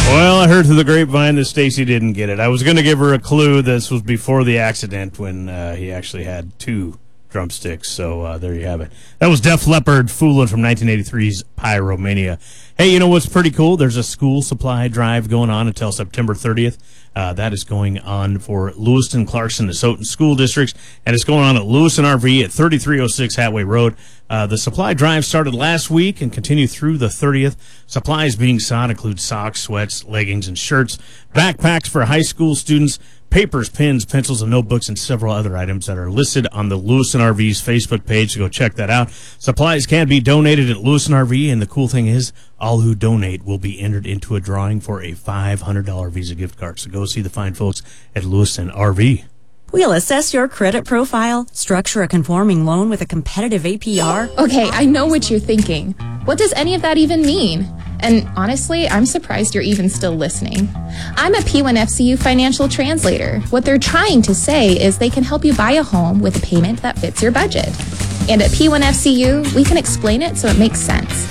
Well, I heard through the grapevine that Stacy didn't get it. I was going to give her a clue. This was before the accident when he actually had 2 drumsticks. So there you have it. That was Def Leppard, Foolin' from 1983's Pyromania. Hey, you know what's pretty cool? There's a school supply drive going on until September 30th. That is going on for Lewiston, Clarkson, and Stoughton school districts, and it's going on at Lewiston RV at 3306 Hatway Road. The supply drive started last week and continued through the 30th. Supplies being sought include socks, sweats, leggings, and shirts, backpacks for high school students, papers, pens, pencils, and notebooks, and several other items that are listed on the Lewiston RV's Facebook page, so go check that out. Supplies can be donated at Lewiston RV, and the cool thing is all who donate will be entered into a drawing for a $500 Visa gift card. So go see the fine folks at Lewiston RV. We'll assess your credit profile, structure a conforming loan with a competitive APR. Okay, I know what you're thinking. What does any of that even mean? And honestly, I'm surprised you're even still listening. I'm a P1FCU financial translator. What they're trying to say is they can help you buy a home with a payment that fits your budget. And at P1FCU, we can explain it so it makes sense.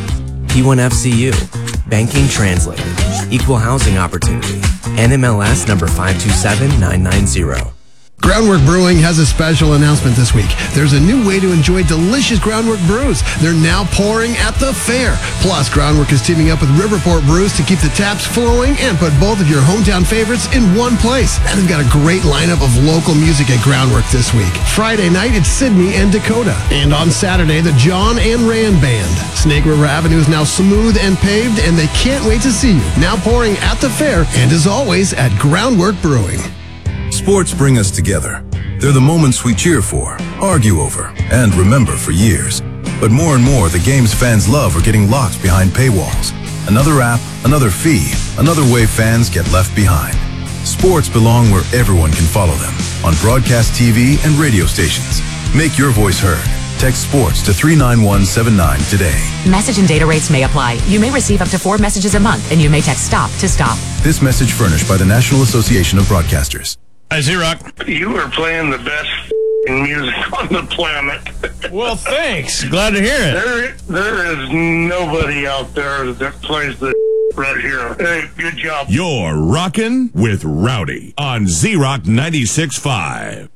P1FCU, Banking Translated, Equal Housing Opportunity, NMLS number 527990. Groundwork Brewing has a special announcement this week. There's a new way to enjoy delicious Groundwork brews. They're now pouring at the fair. Plus, Groundwork is teaming up with Riverport Brews to keep the taps flowing and put both of your hometown favorites in one place. And they've got a great lineup of local music at Groundwork this week. Friday night, it's Sydney and Dakota. And on Saturday, the John and Rand Band. Snake River Avenue is now smooth and paved, and they can't wait to see you. Now pouring at the fair, and as always, at Groundwork Brewing. Sports bring us together. They're the moments we cheer for, argue over, and remember for years. But more and more, the games fans love are getting locked behind paywalls. Another app, another fee, another way fans get left behind. Sports belong where everyone can follow them, on broadcast TV and radio stations. Make your voice heard. Text SPORTS to 39179 today. Message and data rates may apply. You may receive up to 4 messages a month, and you may text STOP to stop. This message furnished by the National Association of Broadcasters. Hi, Z-Rock. You are playing the best music on the planet. Well, thanks. Glad to hear it. There is nobody out there that plays the right here. Hey, good job. You're rocking with Rowdy on Z-Rock 96.5.